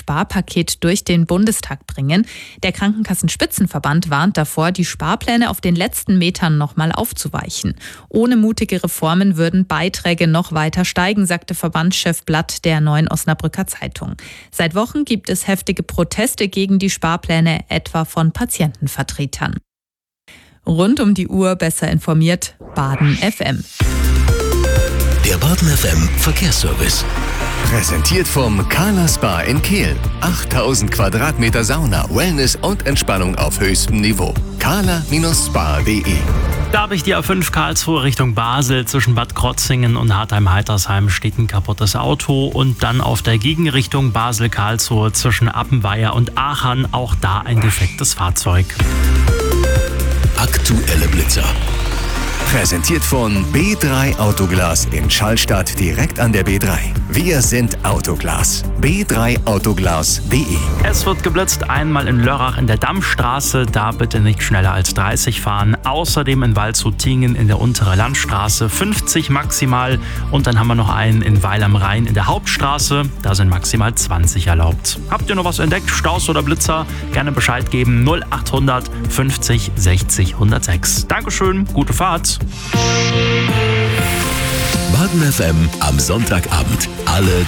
Sparpaket durch den Bundestag bringen. Der Krankenkassenspitzenverband warnt davor, die Sparpläne auf den letzten Metern nochmal aufzuweichen. Ohne mutige Reformen würden Beiträge noch weiter steigen, sagte Verbandschef Blatt der Neuen Osnabrücker Zeitung. Seit Wochen gibt es heftige Proteste gegen die Sparpläne, etwa von Patientenvertretern. Rund um die Uhr besser informiert, Baden FM. Der Baden FM Verkehrsservice. Präsentiert vom Kala Spa in Kehl. 8000 Quadratmeter Sauna, Wellness und Entspannung auf höchstem Niveau. kala-spa.de. Da habe ich die A5 Karlsruhe Richtung Basel. Zwischen Bad Krotzingen und Hartheim-Heitersheim steht ein kaputtes Auto. Und dann auf der Gegenrichtung Basel-Karlsruhe zwischen Appenweier und Aachen. Auch da ein defektes Fahrzeug. Aktuelle Blitzer. Präsentiert von B3 Autoglas in Schallstadt direkt an der B3. Wir sind Autoglas. b3autoglas.de. Es wird geblitzt, einmal in Lörrach in der Dammstraße. Da bitte nicht schneller als 30 fahren. Außerdem in Waldshut-Tiengen in der Untere Landstraße 50 maximal. Und dann haben wir noch einen in Weil am Rhein in der Hauptstraße. Da sind maximal 20 erlaubt. Habt ihr noch was entdeckt? Staus oder Blitzer? Gerne Bescheid geben. 0800 50 60 106. Dankeschön, gute Fahrt. Baden FM am Sonntagabend. Alle